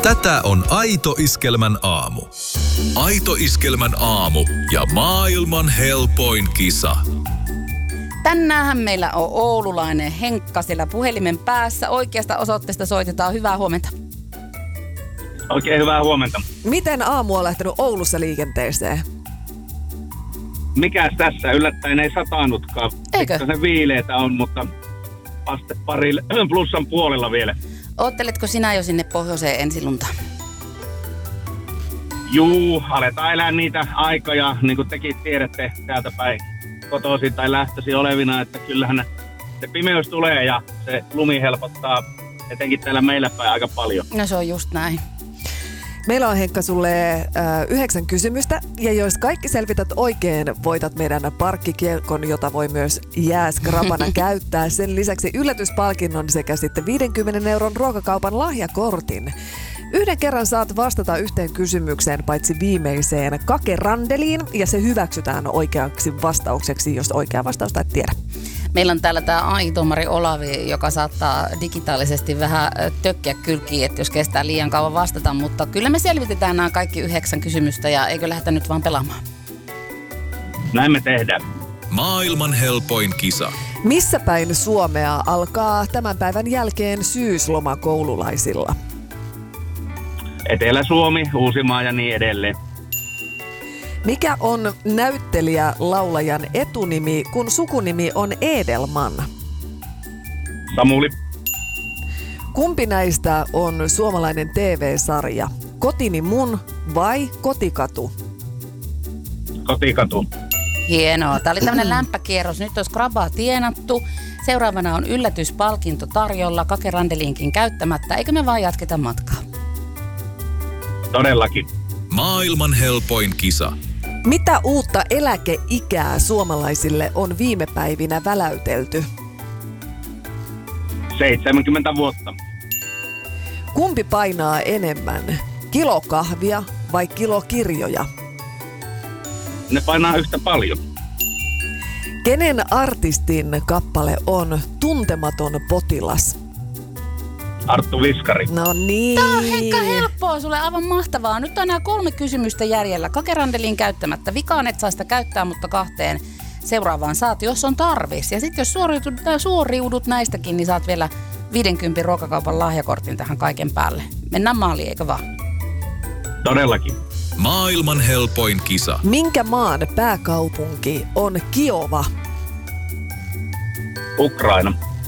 Tätä on Aito Iskelmän aamu. Aito Iskelmän aamu ja maailman helpoin kisa. Tänäänhän meillä on oululainen Henkka siellä puhelimen päässä. Oikeasta osoitteesta soitetaan. Hyvää huomenta. Oikein hyvää huomenta. Miten aamu on lähtenyt Oulussa liikenteeseen? Mikäs tässä? Yllättäen ei satanutkaan. Eikö? Se viileitä on, mutta aste pari plussan puolella vielä. Ootteletko sinä jo sinne pohjoiseen ensilunta? Juu, aletaan elää niitä aikoja, niin kuin tekin tiedätte täältä päin kotoisin tai lähtöisin olevina, että kyllähän se pimeys tulee ja se lumi helpottaa etenkin täällä meillä päin aika paljon. No se on just näin. Meillä on, Henkka, sulle 9 kysymystä, ja jos kaikki selvität oikein, voitat meidän parkkikiekon, jota voi myös jääskrapana käyttää. Sen lisäksi yllätyspalkinnon sekä sitten 50 € ruokakaupan lahjakortin. Yhden kerran saat vastata yhteen kysymykseen, paitsi viimeiseen kakerandeliin, ja se hyväksytään oikeaksi vastaukseksi, jos oikea vastausta et tiedä. Meillä on täällä tämä AI-tuomari Olavi, joka saattaa digitaalisesti vähän tökkiä kylkiin, että jos kestää liian kauan vastata, mutta kyllä me selvitetään nämä kaikki 9 kysymystä ja eikö lähdetä nyt vaan pelaamaan? Näin me tehdään. Maailman helpoin kisa. Missä päin Suomea alkaa tämän päivän jälkeen syysloma koululaisilla? Etelä-Suomi, Uusimaa ja niin edelleen. Mikä on näyttelijä laulajan etunimi, kun sukunimi on Edelman? Samuli. Kumpi näistä on suomalainen TV-sarja? Kotini mun vai Kotikatu? Kotikatu. Hienoa. Tämä oli tämmöinen lämpäkierros. Nyt on skrabaa tienattu. Seuraavana on yllätyspalkinto tarjolla, kakerandeliinkin käyttämättä. Eikö me vaan jatketa matkaa? Todellakin. Maailman helpoin kisa. Mitä uutta eläkeikää suomalaisille on viime päivinä väläytelty? 70 vuotta. Kumpi painaa enemmän? Kilo kahvia vai kilo kirjoja? Ne painaa yhtä paljon. Kenen artistin kappale on Tuntematon potilas? Arttu Viskari. No niin. Tämä on, Henkka, helppoa sulle, aivan mahtavaa. Nyt on nämä 3 kysymystä jäljellä. Kakerandeliin käyttämättä. Vikaan et saa sitä käyttää, mutta 2 seuraavaan saat, jos on tarvis. Ja sitten jos suoriudut näistäkin, niin saat vielä 50 ruokakaupan lahjakortin tähän kaiken päälle. Mennään maaliin, eikö vaan? Todellakin. Maailman helpoin kisa. Minkä maan pääkaupunki on Kiova? Ukraina.